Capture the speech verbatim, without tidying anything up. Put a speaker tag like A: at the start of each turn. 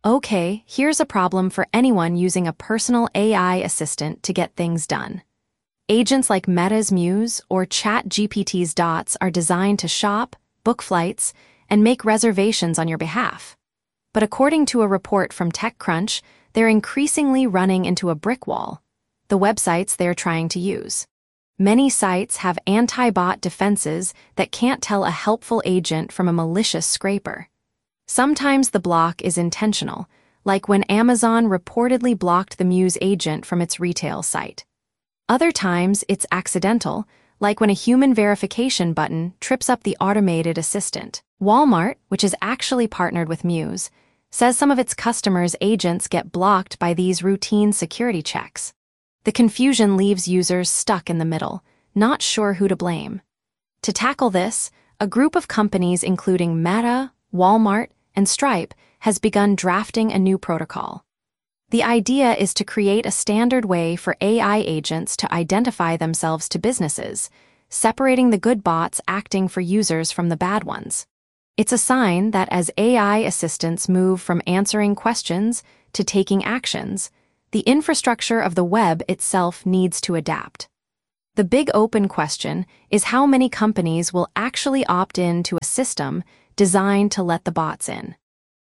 A: Okay, here's a problem for anyone using a personal A I assistant to get things done. Agents like Meta's Muse or ChatGPT's Dots are designed to shop, book flights, and make reservations on your behalf. But according to a report from TechCrunch, they're increasingly running into a brick wall: the websites they're trying to use. Many sites have anti-bot defenses that can't tell a helpful agent from a malicious scraper. Sometimes the block is intentional, like when Amazon reportedly blocked the Muse agent from its retail site. Other times it's accidental, like when a human verification button trips up the automated assistant. Walmart, which is actually partnered with Muse, says some of its customers' agents get blocked by these routine security checks. The confusion leaves users stuck in the middle, not sure who to blame. To tackle this, a group of companies including Meta, Walmart, and Stripe has begun drafting a new protocol. The idea is to create a standard way for A I agents to identify themselves to businesses, separating the good bots acting for users from the bad ones. It's a sign that as A I assistants move from answering questions to taking actions, the infrastructure of the web itself needs to adapt. The big open question is how many companies will actually opt in to a system designed to let the bots in.